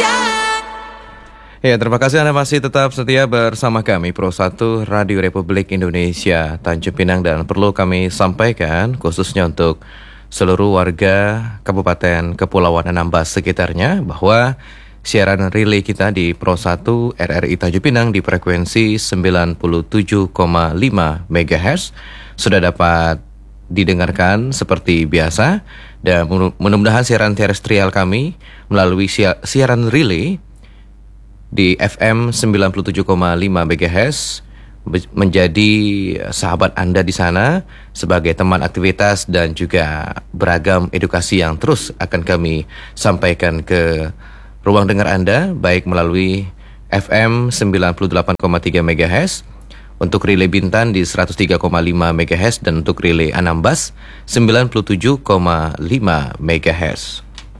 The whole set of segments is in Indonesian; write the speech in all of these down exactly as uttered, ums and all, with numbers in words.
Ya, terima kasih Anda masih tetap setia bersama kami Pro satu Radio Republik Indonesia Tanjung Pinang, dan perlu kami sampaikan khususnya untuk seluruh warga Kabupaten Kepulauan Anambas sekitarnya bahwa siaran relay kita di Pro satu R R I Tanjung Pinang di frekuensi sembilan puluh tujuh koma lima megahertz sudah dapat didengarkan seperti biasa, dan mudah-mudahan siaran terestrial kami melalui siaran relay di F M sembilan puluh tujuh koma lima megahertz menjadi sahabat Anda di sana sebagai teman aktivitas dan juga beragam edukasi yang terus akan kami sampaikan ke ruang dengar Anda, baik melalui F M sembilan puluh delapan koma tiga megahertz untuk relay Bintan di seratus tiga koma lima megahertz dan untuk relay Anambas sembilan puluh tujuh koma lima megahertz.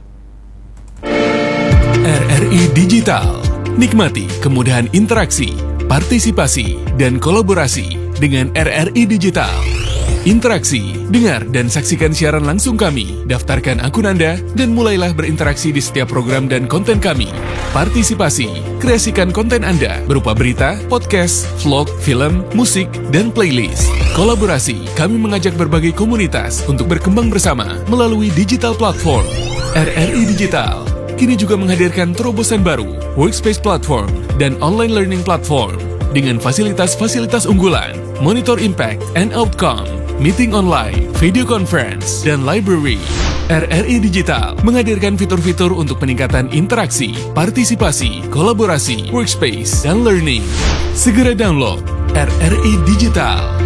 R R I Digital. Nikmati kemudahan interaksi, partisipasi, dan kolaborasi dengan R R I Digital. Interaksi, dengar, dan saksikan siaran langsung kami. Daftarkan akun Anda dan mulailah berinteraksi di setiap program dan konten kami. Partisipasi, kreasikan konten Anda berupa berita, podcast, vlog, film, musik, dan playlist. Kolaborasi, kami mengajak berbagai komunitas untuk berkembang bersama melalui digital platform. R R I Digital kini juga menghadirkan terobosan baru, workspace platform, dan online learning platform dengan fasilitas-fasilitas unggulan, monitor impact and outcome, meeting online, video conference, dan library. R R I Digital menghadirkan fitur-fitur untuk peningkatan interaksi, partisipasi, kolaborasi, workspace, dan learning. Segera download R R I Digital.